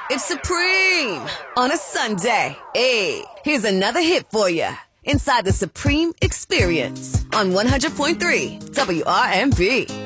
It's Supreme on a Sunday. Hey, here's another hit for you. Inside the Supreme Experience on 100.3 WRMB.